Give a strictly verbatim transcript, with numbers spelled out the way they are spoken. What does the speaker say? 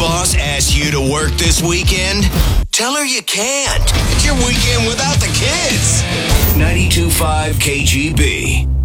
boss asks you to work this weekend, tell her you can't. It's your weekend without the kids. ninety-two point five K G B.